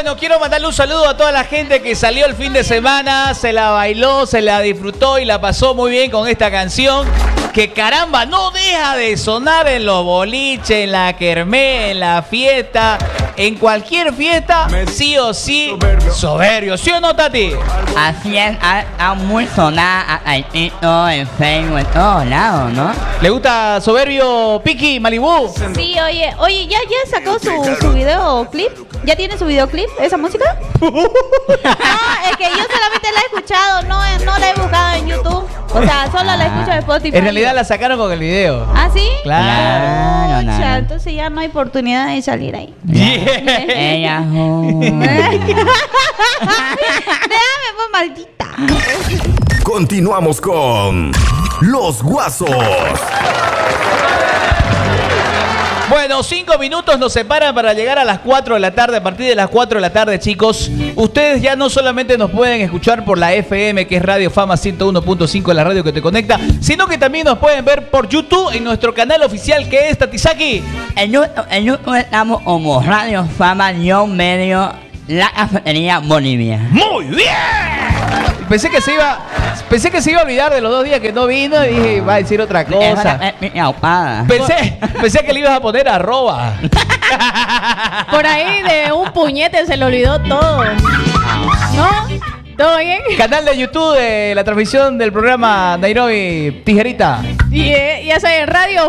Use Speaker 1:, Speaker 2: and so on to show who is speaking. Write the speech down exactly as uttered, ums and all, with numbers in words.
Speaker 1: Bueno, quiero mandarle un saludo a toda la gente que salió el fin de semana, se la bailó, se la disfrutó y la pasó muy bien con esta canción que caramba no deja de sonar en los boliches, en la kermés, en la fiesta, en cualquier fiesta, sí o sí, Soberbio, ¿sí o no, Tati?
Speaker 2: Así es, ha muy sonada en TikTok, en Facebook, en todos lados, ¿no?
Speaker 1: ¿Le gusta Soberbio, Piki, Malibú?
Speaker 3: Sí, oye, oye, ¿ya, ya sacó su, su videoclip? ¿Ya tiene su videoclip, esa música? No, es que yo solamente la he escuchado, no, no la he buscado en YouTube. O sea, solo la escucho en Spotify.
Speaker 1: En realidad la sacaron con el video.
Speaker 3: ¿Ah, sí?
Speaker 1: Claro.
Speaker 3: Pucha, no, no. Entonces ya no hay oportunidad de salir ahí.
Speaker 1: Yeah.
Speaker 2: Ella, oh.
Speaker 3: Déjame, pues, maldita.
Speaker 4: Continuamos con Los Guasos.
Speaker 1: Bueno, cinco minutos nos separan para llegar a las cuatro de la tarde. A partir de las cuatro de la tarde, chicos, ustedes ya no solamente nos pueden escuchar por la F M, que es Radio Fama ciento uno punto cinco, la radio que te conecta, sino que también nos pueden ver por YouTube en nuestro canal oficial, que es Tatisaki.
Speaker 2: En YouTube, en YouTube estamos como Radio Fama, Yo Medio, La Cafetería Bolivia.
Speaker 1: ¡Muy bien! Pensé que se iba, pensé que se iba a olvidar de los dos días que no vino y dije, va a decir otra cosa. Pensé, pensé que le ibas a poner arroba.
Speaker 3: Por ahí de un puñete se le olvidó todo. ¿No? ¿Todo bien?
Speaker 1: Canal de YouTube de la transmisión del programa Nairobi Tijerita.
Speaker 3: Y, y ya saben, Radio